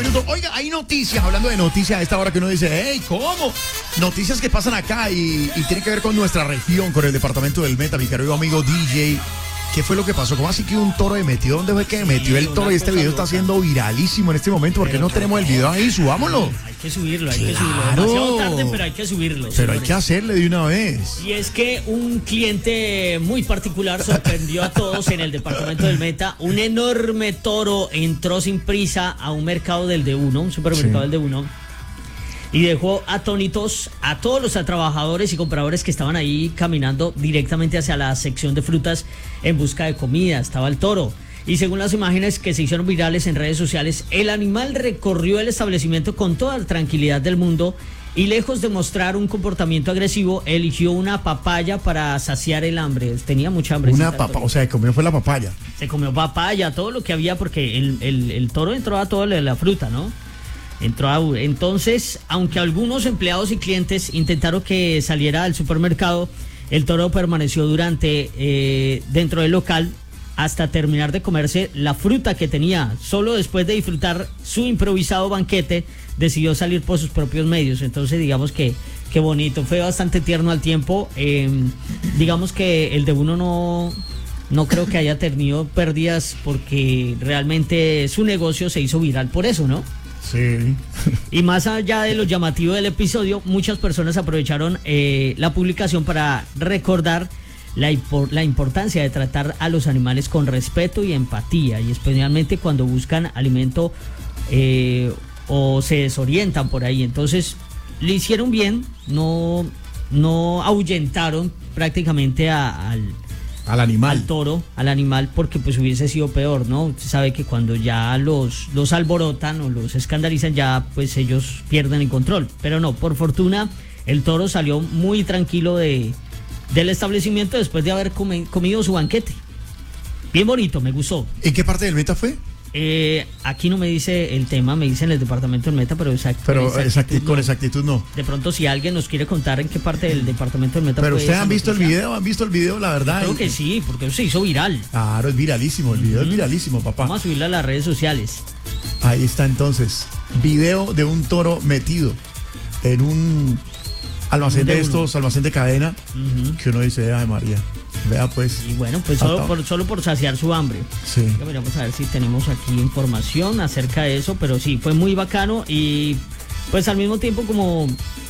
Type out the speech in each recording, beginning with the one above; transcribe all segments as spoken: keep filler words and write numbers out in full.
minutos. Oiga, hay noticias, hablando de noticias a esta hora que uno dice, hey, ¿cómo? Noticias que pasan acá y, y tiene que ver con nuestra región, con el departamento del Meta, mi querido amigo D J. ¿Qué fue lo que pasó? ¿Cómo así que un toro de metió? ¿Dónde fue que metió el toro? Y este video está siendo viralísimo en este momento. ¿Por qué no tenemos el video ahí? Subámoslo. Hay que subirlo, hay que Claro. subirlo. Demasiado tarde, pero hay que subirlo. Pero señores. hay que hacerle de una vez. Y es que un cliente muy particular sorprendió a todos en el departamento del Meta. Un enorme toro entró sin prisa a un mercado del D uno, un supermercado Sí. del D uno, y dejó atónitos a todos los trabajadores y compradores que estaban ahí caminando directamente hacia la sección de frutas en busca de comida. Estaba el toro. Y según las imágenes que se hicieron virales en redes sociales, el animal recorrió el establecimiento con toda la tranquilidad del mundo y, lejos de mostrar un comportamiento agresivo, eligió una papaya para saciar el hambre. Tenía mucha hambre. Una papa, o sea, comió fue la papaya. Se comió papaya, todo lo que había, porque el, el, el toro entró a toda la, la fruta, ¿no? Entró a, entonces, aunque algunos empleados y clientes intentaron que saliera al supermercado, el toro permaneció durante eh, dentro del local hasta terminar de comerse la fruta que tenía. Solo después de disfrutar su improvisado banquete, decidió salir por sus propios medios. Entonces, digamos que qué bonito, fue bastante tierno al tiempo. Eh, digamos que el de uno no, no creo que haya tenido pérdidas, porque realmente su negocio se hizo viral por eso, ¿no? Sí. Y más allá de lo llamativo del episodio, muchas personas aprovecharon eh, la publicación para recordar la, impor- la importancia de tratar a los animales con respeto y empatía, y especialmente cuando buscan alimento eh, o se desorientan por ahí. Entonces le hicieron bien, no, no ahuyentaron prácticamente a, al Al animal. al toro, al animal, porque pues hubiese sido peor, ¿no? Usted sabe que cuando ya los, los alborotan o los escandalizan, ya pues ellos pierden el control. Pero no, por fortuna, el toro salió muy tranquilo de, del establecimiento después de haber come, comido su banquete. Bien bonito, me gustó. ¿En qué parte del Meta fue? Eh, aquí no me dice el tema, me dice en el departamento del Meta, pero exacto. Pero exactitud exacti- con no. exactitud no. De pronto, si alguien nos quiere contar en qué parte del departamento del Meta Pero fue ustedes esa han visto el noticia. video, han visto el video, la verdad. Creo que sí, porque se hizo viral. Claro, es viralísimo, el video Ujú. es viralísimo, papá. Vamos a subirla a las redes sociales. Ahí está entonces, video de un toro metido en un almacén de De uno. estos, almacén de cadena, Ujú. que uno dice, ay María, vea pues. Y bueno, pues solo Hasta- por, solo por saciar su hambre. Sí. Ya Vamos a ver si tenemos aquí información acerca de eso, pero sí, fue muy bacano y pues al mismo tiempo como,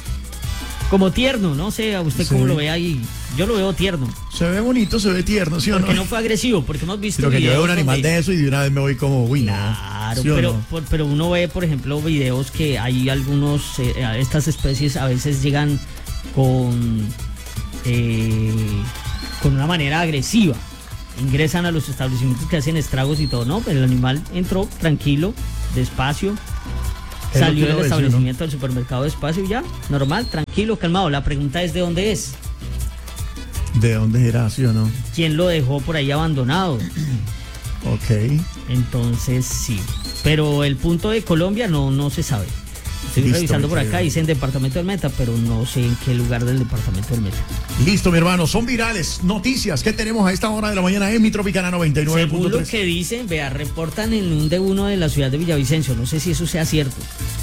como tierno, no sé, a usted Sí. cómo lo ve ahí. Yo lo veo tierno, Se ve bonito, se ve tierno, ¿sí o no? porque no fue agresivo, porque hemos visto Pero que yo videos veo un animal donde- de eso y de una vez me voy como, uy, no. Claro, ¿Sí o pero, no? por- pero uno ve, por ejemplo, videos que hay algunos, eh, estas especies a veces llegan con, eh, con una manera agresiva. Ingresan a los establecimientos que hacen estragos y todo, ¿no? Pero el animal entró tranquilo, despacio, Es lo salió que del uno ve, ¿sí o no? establecimiento del supermercado despacio y ya, normal, tranquilo, calmado. La pregunta es de dónde es, ¿De dónde era, sí o no? quién lo dejó por ahí abandonado. Ok. Entonces sí, pero el punto de Colombia no, no se sabe. Estoy Listo, revisando mi por querido. acá, dicen departamento del Meta, pero no sé en qué lugar del departamento del Meta. Listo, mi hermano, son virales, noticias que tenemos a esta hora de la mañana en mi Tropicana noventa y nueve Según punto lo tres. que dicen, vea, reportan en un D uno de la ciudad de Villavicencio. No sé si eso sea cierto.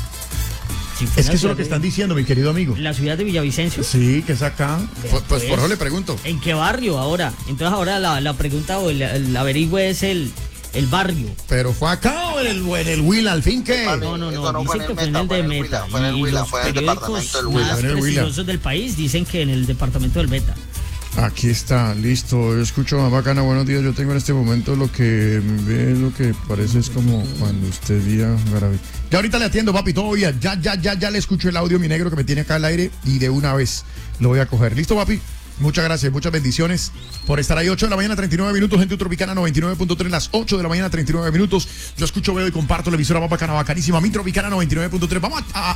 Si fue Es en que eso la es lo ciudad que de- están diciendo, mi querido amigo. La ciudad de Villavicencio. Sí, que es acá. Vea, Pues, pues por eso le pregunto. ¿En qué barrio ahora? Entonces ahora la, la pregunta o el, el averigüe es el, el barrio. Pero fue acá. Acá o en el, o en el Will, al fin que. Vale. No, no, Eso no, no fue dicen en que el fue en el Meta, de fue en el Meta. Huila, fue en el Y Huila, los fue en el periódicos departamento del Huila. más Fue en el Huila. prestigiosos del país dicen que en el departamento del Meta. Aquí está, listo. Yo escucho más bacana. Buenos días. Yo tengo en este momento lo que ve, lo que parece es como cuando usted vía Garavito. Ya ahorita le atiendo, papi, todo bien. Ya, ya, ya, ya le escucho el audio, mi negro, que me tiene acá al aire y de una vez lo voy a coger. ¿Listo, papi? Muchas gracias, muchas bendiciones por estar ahí. ocho de la mañana, treinta y nueve minutos, en tu Tropicana noventa y nueve punto tres, las ocho de la mañana, treinta y nueve minutos. Yo escucho, veo y comparto la emisora más bacana, bacanísima, mi Tropicana noventa y nueve punto tres. Vamos a, a-